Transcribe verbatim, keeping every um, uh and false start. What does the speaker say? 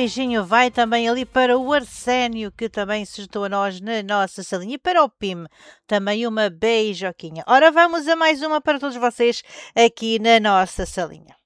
beijinho vai também ali para o Arsénio, que também se juntou a nós na nossa salinha. E para o Pim, também uma beijoquinha. Ora, vamos a mais uma para todos vocês aqui na nossa salinha.